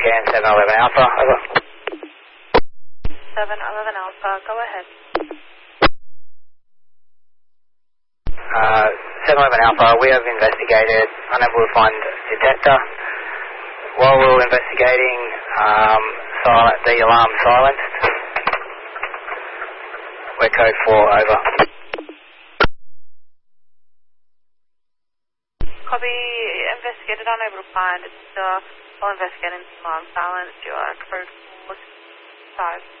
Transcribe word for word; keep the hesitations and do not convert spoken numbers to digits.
scan, seven eleven Alpha, over. seven eleven Alpha, go ahead. Uh, seven eleven Alpha, we have investigated, unable to find detector. While we were investigating, um, silent, the alarm silenced. We're code four, over. Copy, investigated, unable to find it. Uh, while investigating, alarm silence, you are code four five.